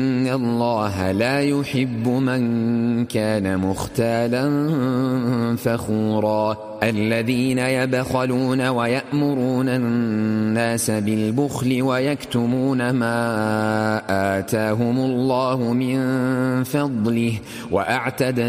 إن الله لا يحب من كان مختالا فخورا الذين يبخلون ويأمرون الناس بالبخل ويكتمون ما آتاهم الله من فضله وأعتدنا